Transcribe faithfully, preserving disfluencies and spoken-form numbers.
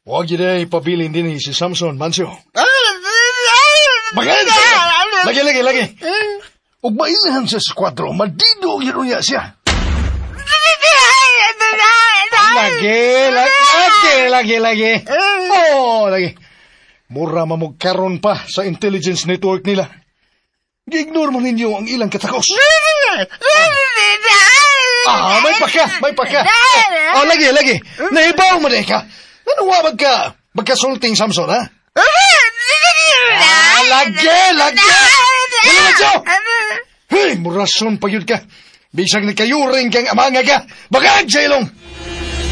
Huwag yun ay pabilin din si Samson, Mansyo. Bagayin! Lagi, lagi, lagi. Ug mailahan siya sa kwadro, maldido yun niya siya. Lagi, lagi, lagi, lagi, lagi. Oh, lagi. Mura mamugkaron pa sa intelligence network nila. Gi-ignore mo ninyo ang ilang katakos. Ah, may paka, may paka. Oh, lagi, lagi. Naibaw mo na ka. Nanuwabag ka. Magkasulting Samson, ha? Ah, lagi, lagi. Lagi, hey, murason pa yun ka. Bisang nagkayuring kang amanga ka. Bagag, Jailong.